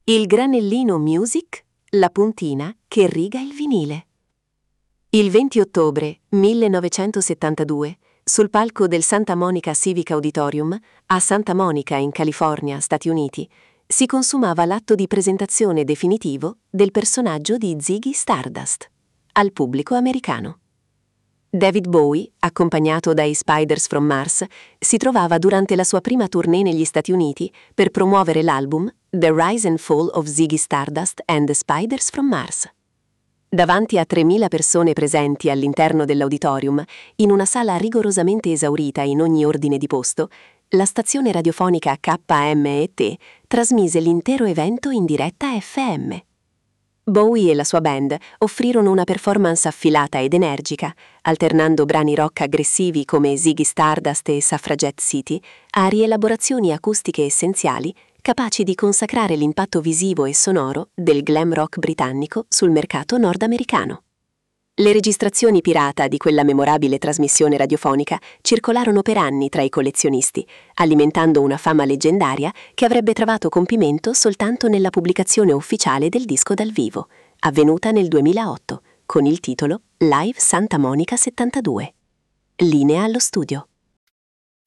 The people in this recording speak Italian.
Il Granellino Music, la puntina che riga il vinile. Il 20 ottobre 1972, sul palco del Santa Monica Civic Auditorium, a Santa Monica, in California, Stati Uniti, si consumava l'atto di presentazione definitivo del personaggio di Ziggy Stardust al pubblico americano. David Bowie, accompagnato dai Spiders from Mars, si trovava durante la sua prima tournée negli Stati Uniti per promuovere l'album The Rise and Fall of Ziggy Stardust and the Spiders from Mars. Davanti a 3.000 persone presenti all'interno dell'auditorium, in una sala rigorosamente esaurita in ogni ordine di posto, la stazione radiofonica KMET trasmise l'intero evento in diretta FM. Bowie e la sua band offrirono una performance affilata ed energica, alternando brani rock aggressivi come Ziggy Stardust e Suffragette City a rielaborazioni acustiche essenziali capaci di consacrare l'impatto visivo e sonoro del glam rock britannico sul mercato nordamericano. Le registrazioni pirata di quella memorabile trasmissione radiofonica circolarono per anni tra i collezionisti, alimentando una fama leggendaria che avrebbe trovato compimento soltanto nella pubblicazione ufficiale del disco dal vivo, avvenuta nel 2008, con il titolo Live Santa Monica 72. Linea allo studio.